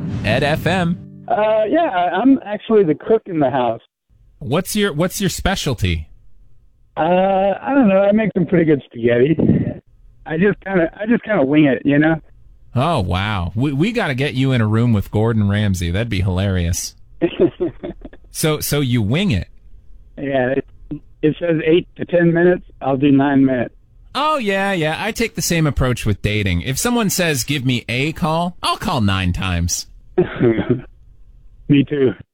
Ed FM. Yeah, I'm actually the cook in the house. What's your specialty? I don't know. I make some pretty good spaghetti. I just kind of wing it, you know. Oh wow, we got to get you in a room with Gordon Ramsay. That'd be hilarious. So you wing it. Yeah, it says 8 to 10 minutes. I'll do 9 minutes. Oh yeah. I take the same approach with dating. If someone says give me a call, I'll call 9 times. Me too.